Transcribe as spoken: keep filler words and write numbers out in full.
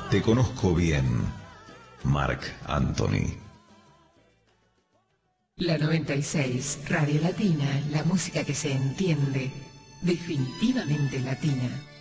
Te conozco bien, Marc Anthony. La noventa y seis, Radio Latina, la música que se entiende, definitivamente latina.